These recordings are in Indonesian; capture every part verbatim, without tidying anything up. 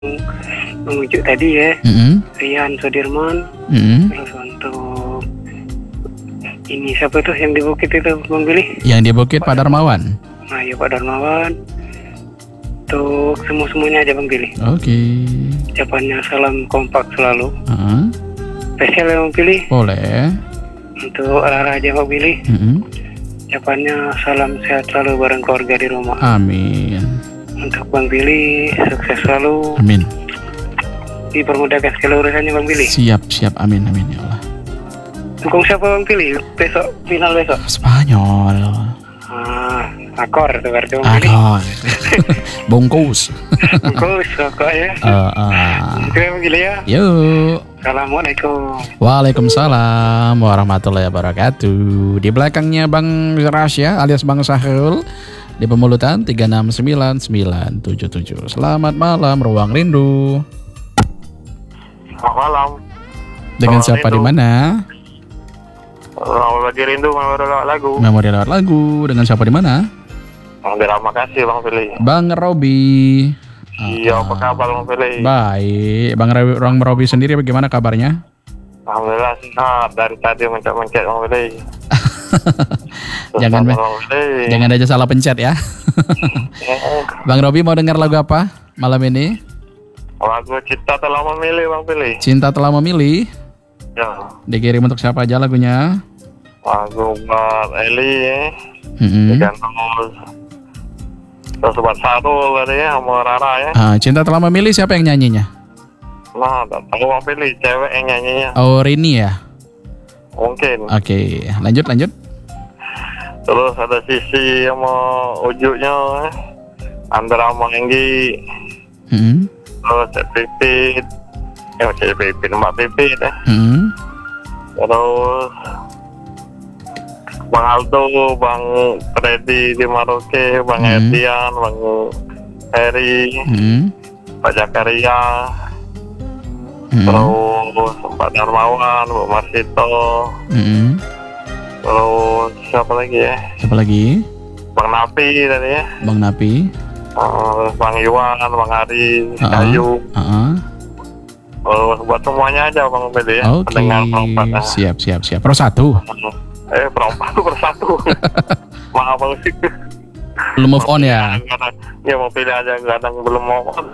mengujuk tadi ya, Mm-hmm. Rian Sudirman. Mm-hmm. Terus untuk ini siapa tuh yang di Bukit itu Bang Billy? Yang di Bukit Pak Darmawan. Nah ya Pak Darmawan. Untuk semua semuanya aja Bang Billy. Oke. Okay. Ucapannya salam kompak selalu. Uh-huh. Spesial ya Bang Billy. Boleh. Untuk Rara aja Bang Billy. Mm-hmm. Ucapannya salam sehat selalu bareng keluarga di rumah. Amin. Untuk Bang Billy sukses selalu. Amin. Dipermudahkan segala urusannya Bang Billy. Siap, siap. Amin, amin ya Allah. Dukung siapa Bang Billy besok final besok? Spanyol. Ah, akor tuh berarti Bang Billy. Akor. Bungkus. Bungkus rokok ya. Uh, uh. Oke Bang Billy ya. Yuk. Assalamualaikum. Waalaikumsalam warahmatullahi wabarakatuh. Di belakangnya Bang Rasya alias Bang Sahrul di Pemulutan tiga enam sembilan sembilan tujuh tujuh. Selamat malam Ruang Rindu. Selamat malam. Dengan Ruang siapa Rindu. di mana? Mau lagi rindu mau lewat lagu. Memori lewat lagu. Dengan siapa di mana? Terima kasih Bang Fili. Bang Robi. Iya, apa kabar Bang Fili? Baik. Bang Robi, Bang Robi sendiri bagaimana kabarnya? Alhamdulillah sehat dari tadi mencet-mencet Bang Fili. Jangan Bang Fili. jangan aja salah pencet ya. Bang Robi mau dengar lagu apa malam ini? Lagu Cinta Telah Memilih Bang Fili. Cinta Telah Memilih. Ya. Dikirim untuk siapa aja lagunya? Lagu buat Eli ya. Mm-hmm. Digantung terus buat Sarul tadi ya sama Rara ya. Ah, Cinta Telah Memilih siapa yang nyanyinya? Nah, tak tahu Bang Fili cewek yang nyanyinya. Oh, Rini ya? Mungkin. Oke, lanjut lanjut. Terus ada Sisi sama Ujuknya ya. Andra sama Enggi. Mm-hmm. Terus Cek Pipit. Ya Cek Pipit, Mbak Pipit ya. Mm-hmm. Terus Bang Aldo, Bang Freddy di Maroke, Bang Hmm. Edian, Bang Heri, Mm-hmm. Pak Jakaria, Mm-hmm. terus Pak Darmawan, Bu Marsito, Mm-hmm. terus siapa lagi ya? Siapa lagi? Bang Napi tadi ya, Bang Napi. uh, Bang Iwan, Bang Ari, Uh-uh. Kayu, Uh-uh. terus buat semuanya aja Bang Bede ya, Oke, pendengar perempat. ya. siap siap siap. Pro satu. Eh perempat tuh persatu. Maaf Bang sih. Belum move on ya? Ya mau pilih aja kadang belum mau on.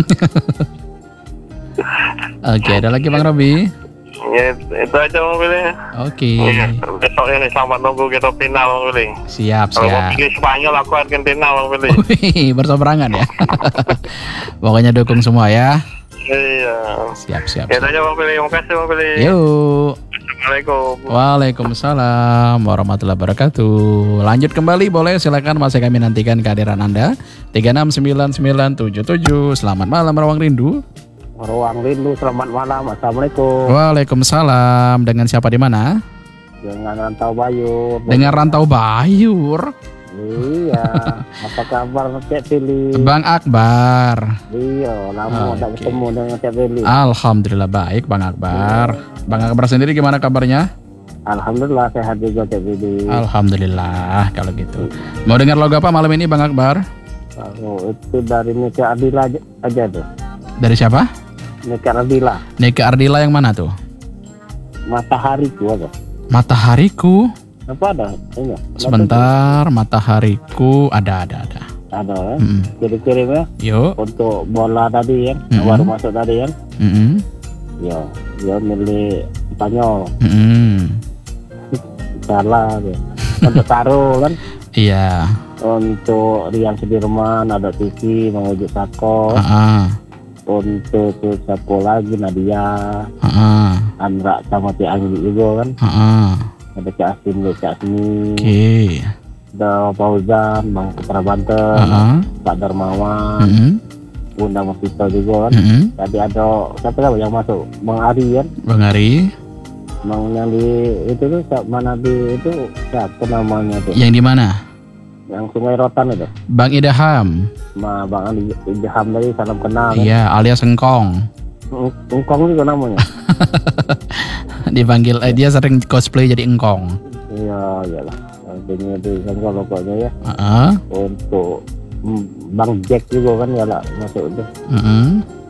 Oke, ada lagi Bang Robi. Ya itu aja mau pilih. Oke. Ya, besok ini selamat nunggu kita final mau pilih. Siap Kalau mau siap. pilih Spanyol aku Argentina mau pilih. Wih, berseberangan ya. Pokoknya dukung semua ya. Iya. Siap siap. Ya itu siap. aja mau pilih. Terima kasih mau pilih. Yuk. Assalamualaikum. Waalaikumsalam warahmatullahi wabarakatuh. Lanjut kembali boleh, silakan, masih kami nantikan kehadiran Anda. tiga enam sembilan sembilan tujuh tujuh. Selamat malam Ruang Rindu. Ruang Rindu, selamat malam. Assalamualaikum. Waalaikumsalam. Dengan siapa di mana? Dengan Rantau Bayur. Dengan Rantau Bayur. Iya. Apa kabar Cek Pilih? Bang Akbar. Iya, lama tak Oke. ketemu dengan Cek Pilih. Alhamdulillah baik Bang Akbar. Bang Akbar sendiri gimana kabarnya? Alhamdulillah sehat juga Cek Pilih. Alhamdulillah kalau gitu. Mau dengar lagu apa malam ini Bang Akbar? Oh, itu dari Nika Ardila aja, aja tuh. Dari siapa? Nika Ardila. Nika Ardila yang mana tuh? Matahariku ada. Matahariku. Apa ada? Ini. Sebentar, matahariku ada ada ada. Ada ya. Mm-mm. Kirim-kirim ya. Yuk. Untuk bola tadi ya. Mm-mm. Baru masuk tadi ya. Mm-mm. Yo, yo milik Spanyol. Mm-mm. Salah ya. Untuk Taro kan. Iya. Untuk Rian Sudirman ada Tiki mengujuk Sako. Ah. Untuk tuh siapa lagi Nadia, Ah. Andra sama Ti Anggi juga kan. Ah. Ada Cak Asin, Cak Asmi, Oke. ada Fauzan, Bang Putra Banten, Ah. Pak Darmawan, Mm-mm. Bunda Mafito juga kan. Mm-mm. Tadi ada siapa lagi yang masuk? Bang Ari kan. Bang Ari. Bang yang di itu tuh siapa- mana di itu siapa namanya tuh? Yang di mana? Yang Sungai Rotan itu. Bang Idaham. Ma Bang Ali Idham tadi salam kenal kan. Iya, alias Engkong. Eng- Engkong juga namanya. Dipanggil eh, dia sering cosplay jadi Engkong. Iya, iyalah. Artinya itu kan kalau pokoknya ya. Heeh. Untuk mm, Bang Jack juga kan ya lah masuk itu. Heeh.